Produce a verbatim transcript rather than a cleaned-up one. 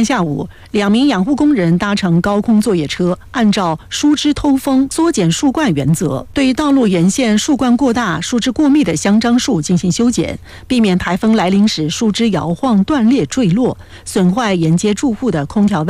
下午，两名养护工人搭乘高空作业车，按照疏枝偷风、缩减树冠原则，对道路沿线树冠过大、树枝过密的香樟树进行修剪，避免台风来临时树枝摇晃、断裂、坠落，损坏沿街住户的空调。